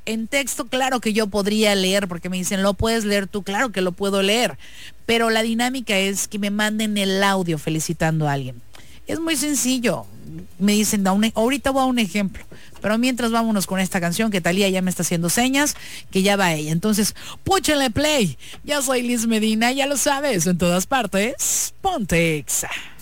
En texto, claro que yo podría leer, porque me dicen, ¿lo puedes leer tú? Claro que lo puedo leer. Pero la dinámica es que me manden el audio felicitando a alguien. Es muy sencillo. Me dicen, ahorita voy a un ejemplo. Pero mientras vámonos con esta canción que Thalía ya me está haciendo señas, que ya va ella. Entonces, púchenle play. Ya soy Liz Medina, ya lo sabes, en todas partes. Ponte Exa.